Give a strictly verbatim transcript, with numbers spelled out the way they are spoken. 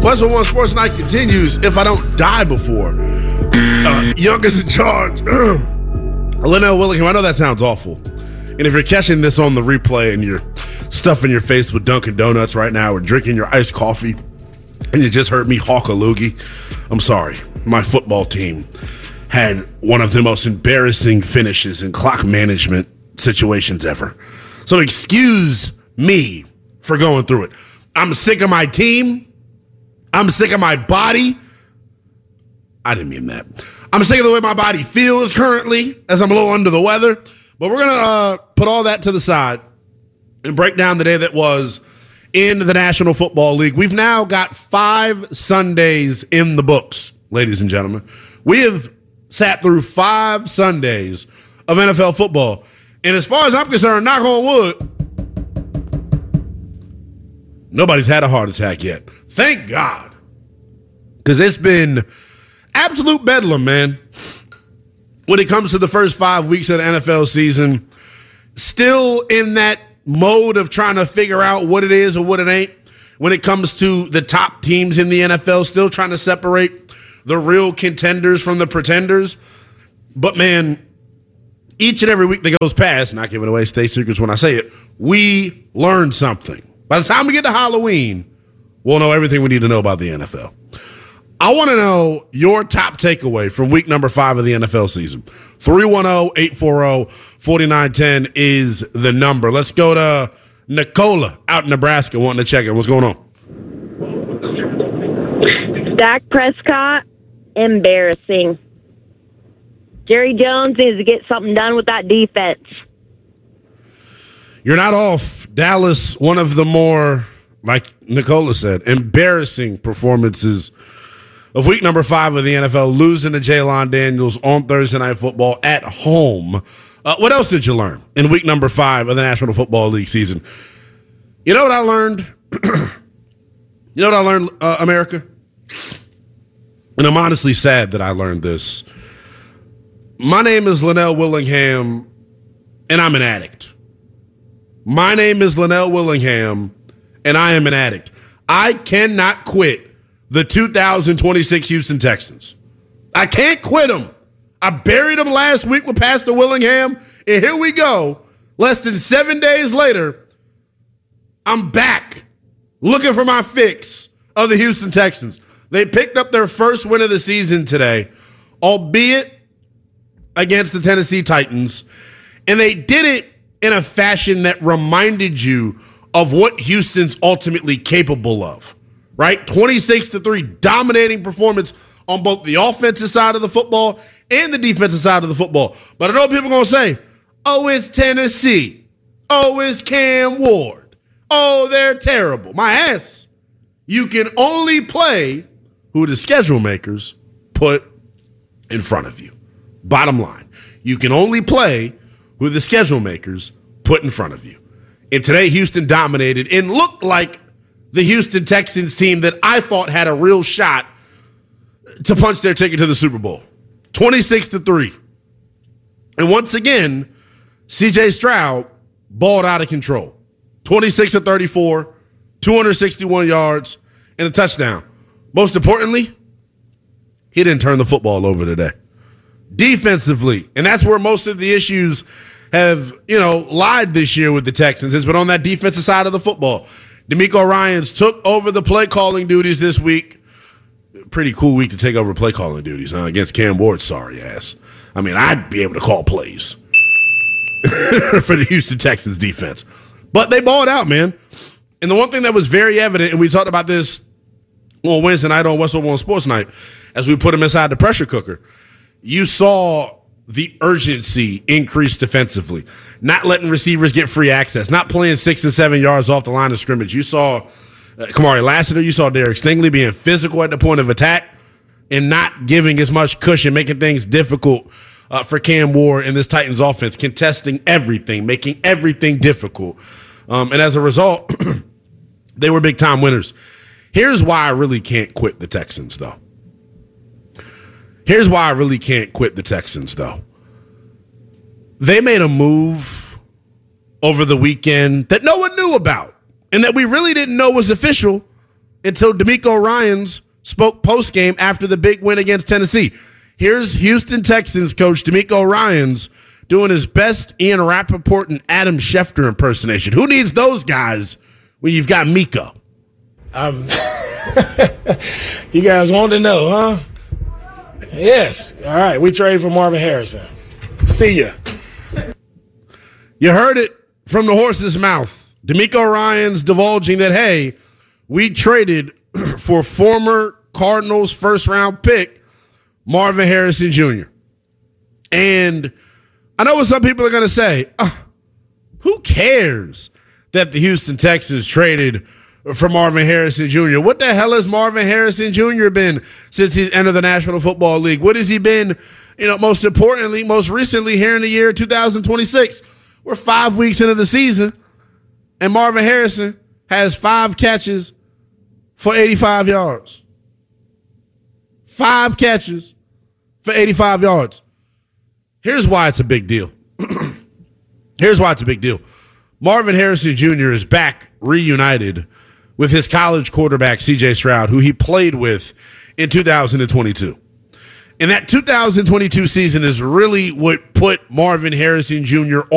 Westwood One Sports Night continues if I don't die before. Uh, youngest in charge. Linnell Willingham. I know that sounds awful. And if you're catching this on the replay and you're stuffing your face with Dunkin' Donuts right now or drinking your iced coffee and you just heard me hawk a loogie, I'm sorry. My football team had one of the most embarrassing finishes in clock management situations ever. So excuse me for going through it. I'm sick of my team. I'm sick of my body. I didn't mean that. I'm sick of the way my body feels currently as I'm a little under the weather. But we're going to uh, put all that to the side and break down the day that was in the National Football League. We've now got five Sundays in the books, ladies and gentlemen. We have sat through five Sundays of N F L football. And as far as I'm concerned, knock on wood, nobody's had a heart attack yet. Thank God. Because it's been absolute bedlam, man. When it comes to the first five weeks of the N F L season, still in that mode of trying to figure out what it is or what it ain't. When it comes to the top teams in the N F L, still trying to separate the real contenders from the pretenders. But, man, each and every week that goes past, not giving away state secrets when I say it, we learn something. By the time we get to Halloween, we'll know everything we need to know about the N F L. I want to know your top takeaway from week number five of the N F L season. three one zero, eight four zero, four nine one zero is the number. Let's go to Nicola out in Nebraska wanting to check in. What's going on? Dak Prescott, embarrassing. Jerry Jones needs to get something done with that defense. You're not off. Dallas, one of the more, like Nicola said, embarrassing performances of week number five of the N F L, losing to Jaylon Daniels on Thursday Night Football at home. Uh, what else did you learn in week number five of the National Football League season? You know what I learned? You know what I learned, uh, America? And I'm honestly sad that I learned this. My name is Linnell Willingham, and I'm an addict. My name is Linnell Willingham, and I am an addict. I cannot quit the two thousand twenty-six Houston Texans. I can't quit them. I buried them last week with Pastor Willingham, and here we go. Less than seven days later, I'm back looking for my fix of the Houston Texans. They picked up their first win of the season today, albeit against the Tennessee Titans, and they did it in a fashion that reminded you of what Houston's ultimately capable of, right? twenty-six to three, dominating performance on both the offensive side of the football and the defensive side of the football. But I know people are going to say, oh, it's Tennessee. Oh, it's Cam Ward. Oh, they're terrible. My ass. You can only play who the schedule makers put in front of you. Bottom line, you can only play who the schedule makers put in front of you. And today, Houston dominated and looked like the Houston Texans team that I thought had a real shot to punch their ticket to the Super Bowl. twenty-six to three. And once again, C J Stroud balled out of control. twenty-six to thirty-four, two hundred sixty-one yards, and a touchdown. Most importantly, he didn't turn the football over today. Defensively, and that's where most of the issues have, you know, lied this year with the Texans. It's been on that defensive side of the football. DeMeco Ryans took over the play calling duties this week. Pretty cool week to take over play calling duties, huh? Against Cam Ward's sorry ass. I mean, I'd be able to call plays for the Houston Texans defense. But they balled out, man. And the one thing that was very evident, and we talked about this on Wednesday night on Westwood One Sports Night, as we put him inside the pressure cooker, you saw the urgency increase defensively, not letting receivers get free access, not playing six and seven yards off the line of scrimmage. You saw uh, Kamari Lassiter, you saw Derek Stingley being physical at the point of attack and not giving as much cushion, making things difficult uh, for Cam Ward and this Titans offense, contesting everything, making everything difficult. Um, and as a result, they were big-time winners. Here's why I really can't quit the Texans, though. Here's why I really can't quit the Texans, though. They made a move over the weekend that no one knew about and that we really didn't know was official until D'Amico Ryans spoke post-game after the big win against Tennessee. Here's Houston Texans coach D'Amico Ryans doing his best Ian Rappaport and Adam Schefter impersonation. Who needs those guys when you've got Miko? Um, you guys want to know, huh? Yes. All right, we trade for Marvin Harrison. See ya. You heard it from the horse's mouth. D'Amico Ryans divulging that, hey, we traded for former Cardinals first-round pick Marvin Harrison Junior And I know what some people are going to say. Uh, who cares that the Houston Texans traded for Marvin Harrison Junior? What the hell has Marvin Harrison Junior been since he's entered the National Football League? What has he been, you know, most importantly, most recently here in the year two thousand twenty-six? We're five weeks into the season, and Marvin Harrison has five catches for eighty-five yards. Five catches for eighty-five yards. Here's why it's a big deal. Here's why it's a big deal. Marvin Harrison Junior is back reunited with his college quarterback, C J Stroud, who he played with in two thousand twenty-two. And that two thousand twenty-two season is really what put Marvin Harrison Junior